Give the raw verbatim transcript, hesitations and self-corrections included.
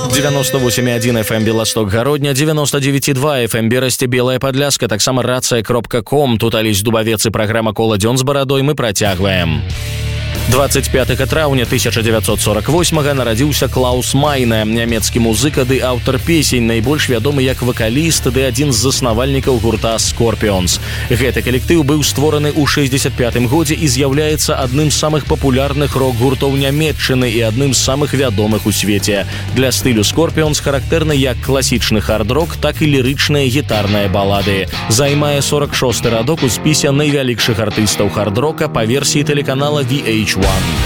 девяносто восемь и один эф эм Белосток Гародня, девяносто девять и два эф эм Берасці Белая Падляшка, таксама рация кропка ком. Тут Алесь Дубавец и программа «Кола дзён з барадой» мы працягваем. двадцать пятага траўня тысяча девятьсот сорок восьмага нарадзіўся Клаус Майне, нямецкі музыка ды аўтар песень, найбольш вядомы як вакаліст ды адзін з заснавальнікаў гурта Scorpions. Гэты калектыў быў створаны ў шэсцьдзесят пятым годзе і з'яўляецца адным з самых папулярных рок-гуртоў Нямецчыны і адным з самых вядомых у свеце. Для стылю Scorpions характэрны як класічны хард-рок, так і лірычныя гітарныя балады. Займае сорок шосты радок у спісе найвялікшых артыстаў хард-рока па версіі тэлеканала ви эйч один.